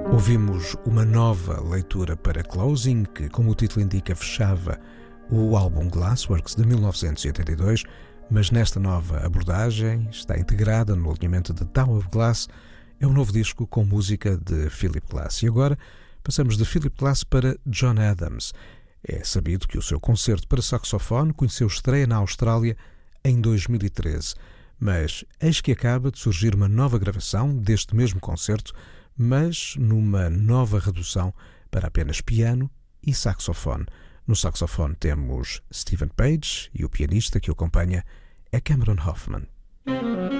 Ouvimos uma nova leitura para Closing, que, como o título indica, fechava o álbum Glassworks de 1982, mas nesta nova abordagem está integrada no alinhamento de Tower of Glass. É um novo disco com música de Philip Glass. E agora passamos de Philip Glass para John Adams. É sabido que o seu concerto para saxofone conheceu estreia na Austrália em 2013, mas eis que acaba de surgir uma nova gravação deste mesmo concerto, mas numa nova redução para apenas piano e saxofone. No saxofone temos Stephen Page e o pianista que o acompanha é Cameron Hoffman.